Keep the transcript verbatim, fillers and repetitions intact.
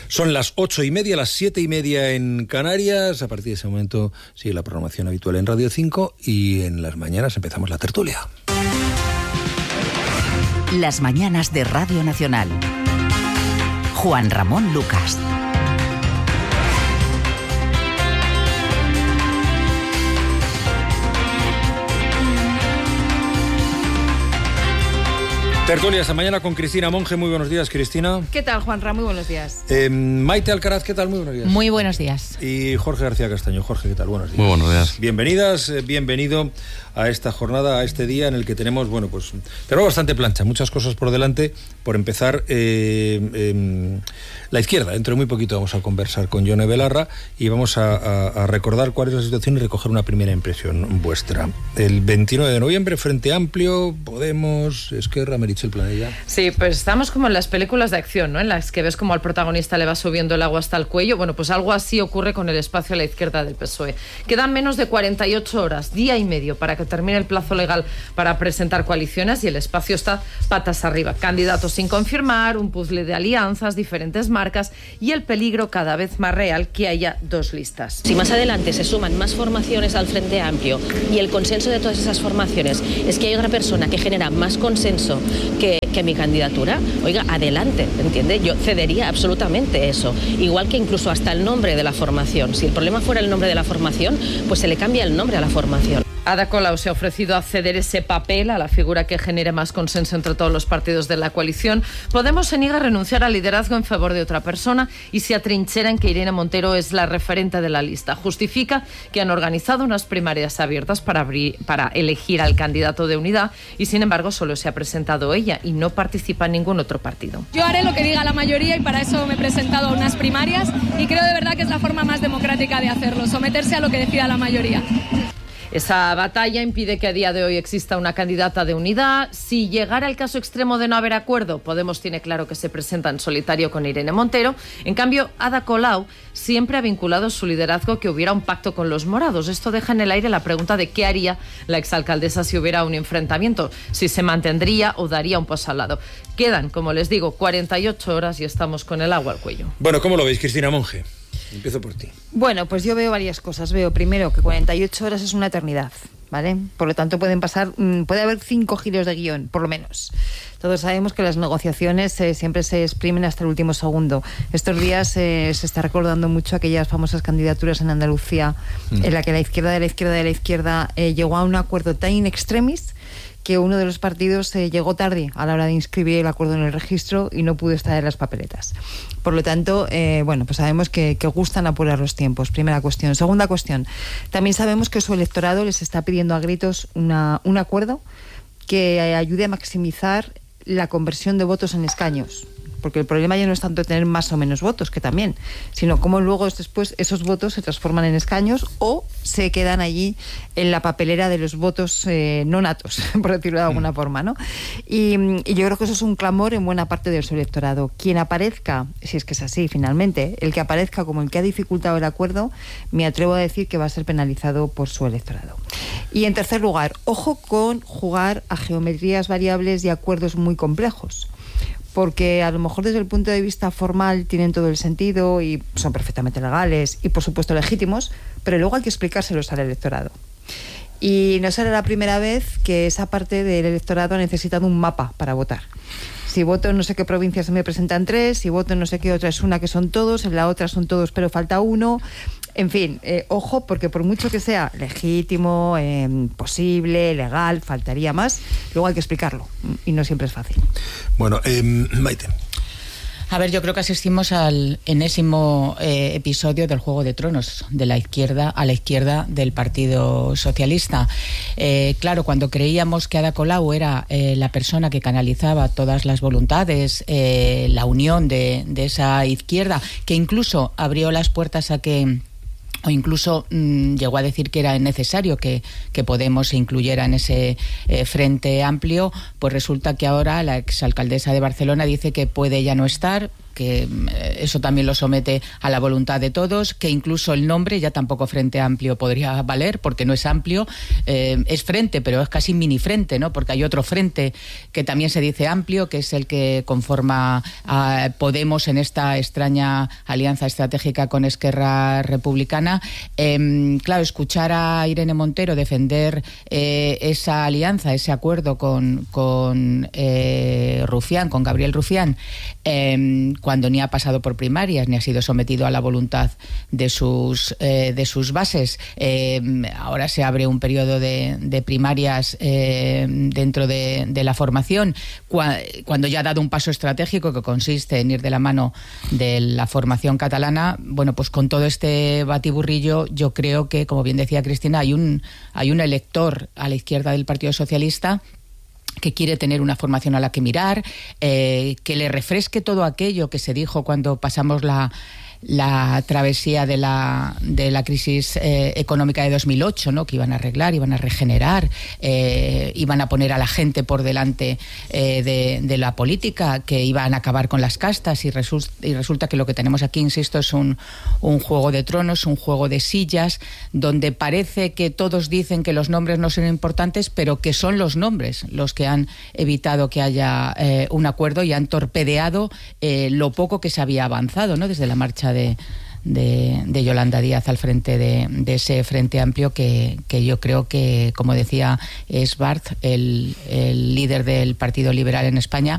Son las ocho y media, las siete y media en Canarias. A partir de ese momento sigue la programación habitual en Radio cinco y en las mañanas empezamos la tertulia. Las mañanas de Radio Nacional. Juan Ramón Lucas. Tertulia esta mañana con Cristina Monge. Muy buenos días, Cristina. ¿Qué tal, Juanra? Muy buenos días. Eh, Maite Alcaraz, ¿qué tal? Muy buenos días. Muy buenos días. Y Jorge García Castaño. Jorge, ¿qué tal? Buenos días. Muy buenos días. Bienvenidas, eh, bienvenido a esta jornada, a este día en el que tenemos, bueno, pues, tenemos bastante plancha, muchas cosas por delante. Por empezar, eh, eh, la izquierda. Dentro de muy poquito vamos a conversar con Yone Belarra y vamos a, a, a recordar cuál es la situación y recoger una primera impresión vuestra. El veintinueve de noviembre, Frente Amplio, Podemos, Esquerra, Meritxell Planella. Sí, pues estamos como en las películas de acción, ¿no? En las que ves como al protagonista le va subiendo el agua hasta el cuello. Bueno, pues algo así ocurre con el espacio a la izquierda del P S O E. Quedan menos de cuarenta y ocho horas, día y medio, para que termine el plazo legal para presentar coaliciones y el espacio está patas arriba. Candidatos sin confirmar, un puzzle de alianzas, diferentes marcas y el peligro cada vez más real que haya dos listas. Si más adelante se suman más formaciones al Frente Amplio y el consenso de todas esas formaciones es que hay otra persona que genera más consenso que, que mi candidatura, oiga, adelante, ¿entiende? Yo cedería absolutamente eso. Igual que incluso hasta el nombre de la formación. Si el problema fuera el nombre de la formación, pues se le cambia el nombre a la formación. Ada Colau se ha ofrecido a ceder ese papel a la figura que genere más consenso entre todos los partidos de la coalición. Podemos se niega a renunciar al liderazgo en favor de otra persona y se atrinchera en que Irene Montero es la referente de la lista. Justifica que han organizado unas primarias abiertas para, abrir, para elegir al candidato de unidad y, sin embargo, solo se ha presentado ella y no participa en ningún otro partido. Yo haré lo que diga la mayoría y para eso me he presentado a unas primarias y creo de verdad que es la forma más democrática de hacerlo, someterse a lo que decida la mayoría. Esa batalla impide que a día de hoy exista una candidata de unidad. Si llegara el caso extremo de no haber acuerdo, Podemos tiene claro que se presenta en solitario con Irene Montero. En cambio, Ada Colau siempre ha vinculado su liderazgo que hubiera un pacto con los morados. Esto deja en el aire la pregunta de qué haría la exalcaldesa si hubiera un enfrentamiento, si se mantendría o daría un paso al lado. Quedan, como les digo, cuarenta y ocho horas y estamos con el agua al cuello. Bueno, ¿cómo lo veis, Cristina Monge? Empiezo por ti. Bueno, pues yo veo varias cosas. Veo primero que cuarenta y ocho horas es una eternidad, ¿vale? Por lo tanto pueden pasar, puede haber cinco giros de guión, por lo menos. Todos sabemos que las negociaciones eh, siempre se exprimen hasta el último segundo. Estos días eh, se está recordando mucho aquellas famosas candidaturas en Andalucía mm. en la que la izquierda de la izquierda de la izquierda eh, llegó a un acuerdo tan in extremis que uno de los partidos eh, llegó tarde a la hora de inscribir el acuerdo en el registro y no pudo estar en las papeletas. Por lo tanto, eh, bueno, pues sabemos que, que gustan apurar los tiempos. Primera cuestión. Segunda cuestión. También sabemos que su electorado les está pidiendo a gritos una, un acuerdo que ayude a maximizar la conversión de votos en escaños. Porque el problema ya no es tanto tener más o menos votos, que también, sino cómo luego después esos votos se transforman en escaños o se quedan allí en la papelera de los votos eh, no natos, por decirlo de alguna forma, ¿no? Y, y yo creo que eso es un clamor en buena parte de su electorado. Quien aparezca, si es que es así finalmente, el que aparezca como el que ha dificultado el acuerdo, me atrevo a decir que va a ser penalizado por su electorado. Y en tercer lugar, ojo con jugar a geometrías variables y acuerdos muy complejos. Porque a lo mejor desde el punto de vista formal tienen todo el sentido y son perfectamente legales y por supuesto legítimos, pero luego hay que explicárselos al electorado. Y no será la primera vez que esa parte del electorado ha necesitado un mapa para votar. Si voto en no sé qué provincia se me presentan tres, si voto en no sé qué otra es una que son todos, en la otra son todos pero falta uno. En fin, eh, ojo, porque por mucho que sea legítimo, eh, posible, legal, faltaría más, luego hay que explicarlo y no siempre es fácil. Bueno, eh, Maite. A ver, yo creo que asistimos al enésimo eh, episodio del Juego de Tronos, de la izquierda a la izquierda del Partido Socialista. Eh, claro, cuando creíamos que Ada Colau era eh, la persona que canalizaba todas las voluntades, eh, la unión de, de esa izquierda, que incluso abrió las puertas a que o incluso mmm, llegó a decir que era necesario que, que Podemos se incluyera en ese eh, Frente Amplio, pues resulta que ahora la exalcaldesa de Barcelona dice que puede ya no estar, que eso también lo somete a la voluntad de todos, que incluso el nombre ya tampoco Frente Amplio podría valer, porque no es amplio, eh, es frente, pero es casi mini frente, ¿no? Porque hay otro frente que también se dice amplio, que es el que conforma a Podemos en esta extraña alianza estratégica con Esquerra Republicana. Eh, claro, escuchar a Irene Montero defender eh, esa alianza, ese acuerdo con, con eh, Rufián, con Gabriel Rufián, eh, cuando ni ha pasado por primarias, ni ha sido sometido a la voluntad de sus, eh, de sus bases. Eh, ahora se abre un periodo de, de primarias eh, dentro de, de la formación, cua, cuando ya ha dado un paso estratégico que consiste en ir de la mano de la formación catalana. Bueno, pues con todo este batiburrillo, yo creo que, como bien decía Cristina, hay un, hay un elector a la izquierda del Partido Socialista que quiere tener una formación a la que mirar, eh, que le refresque todo aquello que se dijo cuando pasamos la la travesía de la, de la crisis eh, económica de dos mil ocho, ¿no? Que iban a arreglar, iban a regenerar, eh, iban a poner a la gente por delante eh, de, de la política, que iban a acabar con las castas, y, resu y resulta que lo que tenemos aquí, insisto, es un, un juego de tronos, un juego de sillas, donde parece que todos dicen que los nombres no son importantes, pero que son los nombres los que han evitado que haya eh, un acuerdo y han torpedeado eh, lo poco que se había avanzado, ¿no? Desde la marcha De, de, de Yolanda Díaz al frente de, de ese Frente Amplio, que, que yo creo que, como decía Esbart, el, el líder del Partido Liberal en España,